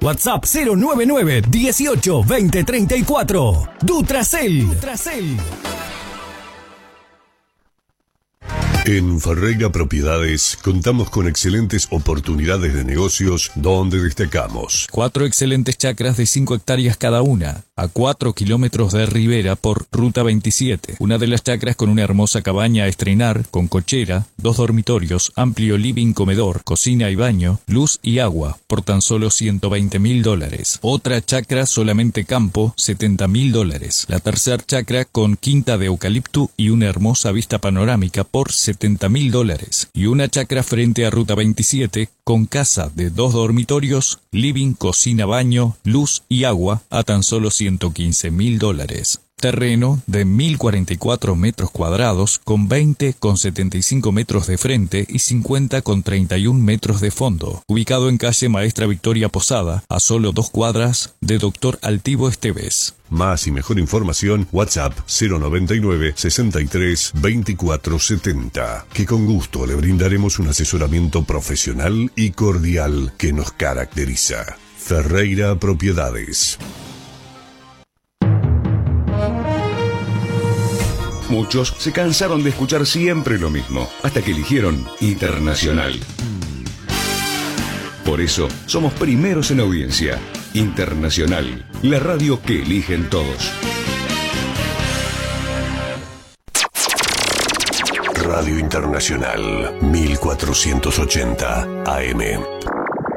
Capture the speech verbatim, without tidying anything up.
WhatsApp cero nueve nueve dieciocho veinte treinta y cuatro. Dutracel. Dutracel. En Ferreira Propiedades contamos con excelentes oportunidades de negocios donde destacamos. Cuatro excelentes chacras de cinco hectáreas cada una, a cuatro kilómetros de Rivera por Ruta veintisiete. Una de las chacras con una hermosa cabaña a estrenar, con cochera, dos dormitorios, amplio living comedor, cocina y baño, luz y agua, por tan solo ciento veinte mil dólares. Otra chacra solamente campo, setenta mil dólares. La tercera chacra con quinta de eucalipto y una hermosa vista panorámica por setenta mil dólares. Y una chacra frente a Ruta veintisiete con casa de dos dormitorios, living, cocina, baño, luz y agua a tan solo ciento quince mil dólares. Terreno de mil cuarenta y cuatro metros cuadrados con veinte con setenta y cinco metros de frente y cincuenta con treinta y un metros de fondo. Ubicado en calle Maestra Victoria Posada, a solo dos cuadras de Doctor Altivo Esteves. Más y mejor información, WhatsApp cero noventa y nueve sesenta y tres veinticuatro setenta, que con gusto le brindaremos un asesoramiento profesional y cordial que nos caracteriza. Ferreira Propiedades. Muchos se cansaron de escuchar siempre lo mismo, hasta que eligieron Internacional. Por eso, somos primeros en audiencia. Internacional, la radio que eligen todos. Radio Internacional, mil cuatrocientos ochenta A M.